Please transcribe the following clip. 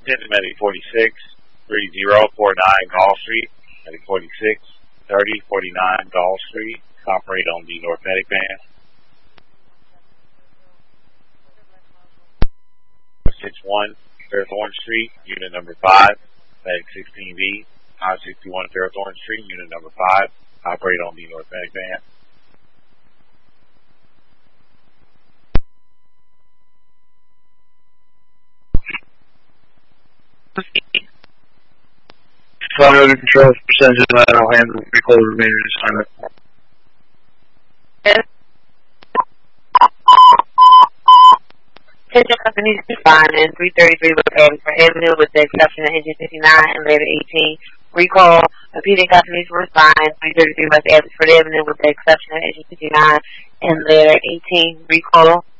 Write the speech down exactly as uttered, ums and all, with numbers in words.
Attention Medic forty-six, three zero four nine Gall Street. Medic forty-six, thirty forty-nine Gall Street. Operate on the North Medic van. six one, Fairthorn Street, unit number five. Medic sixteen B, five sixty-one Fairthorn Street, unit number five. Operate on the North Medic van. Flight under control, percentage of that, I'll handle recall the remainder assignment. Attention companies responding three thirty-three reporting for Avenue with the exception of engine fifty-nine and later eighteen. Recall, repeating companies respond three thirty-three West Avenue for Avenue with the exception of engine fifty-nine and later eighteen. Recall.